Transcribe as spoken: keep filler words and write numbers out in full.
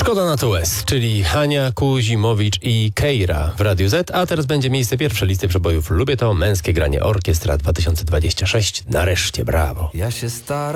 Szkoda na to łez, czyli Hania Kuzimowicz i Keira w Radiu Z, a teraz będzie miejsce pierwsze listy przebojów. Lubię to, męskie granie orkiestra dwa tysiące dwadzieścia sześć. Nareszcie, brawo. Ja się staram.